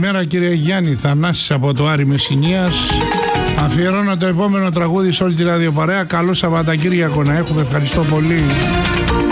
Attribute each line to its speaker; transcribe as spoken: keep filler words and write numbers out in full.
Speaker 1: Καλημέρα κύριε Γιάννη, Θανάσης από το Άρη Μεσσηνίας. Αφιερώνω το επόμενο τραγούδι σε όλη τη ραδιοπαρέα. Καλό Σαββατοκύριακο να έχουμε, ευχαριστώ πολύ.